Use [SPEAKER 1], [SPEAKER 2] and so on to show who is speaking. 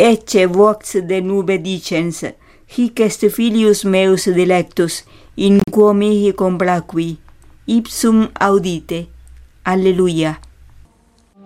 [SPEAKER 1] ecce vox de nube dicens, hic est filius meus delectus, in quo mihi complacui, ipsum audite. Alleluia.